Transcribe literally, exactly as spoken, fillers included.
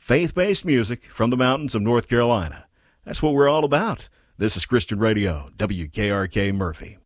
faith-based music from the mountains of North Carolina. That's what we're all about. This is Christian Radio, W K R K Murphy.